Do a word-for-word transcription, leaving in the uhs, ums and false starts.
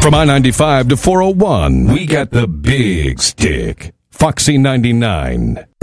From I ninety-five to four oh one, we got the big stick. Foxy ninety-nine.